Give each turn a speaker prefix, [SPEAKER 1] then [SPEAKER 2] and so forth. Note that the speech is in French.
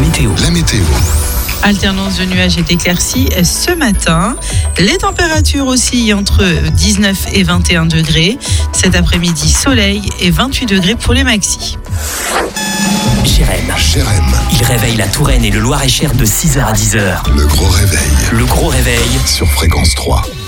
[SPEAKER 1] météo.
[SPEAKER 2] Alternance de nuages et d'éclaircies ce matin. Les températures oscillent entre 19 et 21 degrés. Cet après-midi, soleil et 28 degrés pour les maxis.
[SPEAKER 1] Jérém. Il réveille la Touraine et le Loir-et-Cher de 6h à 10h.
[SPEAKER 3] Le gros réveil
[SPEAKER 1] Le gros réveil
[SPEAKER 3] sur Fréquence 3.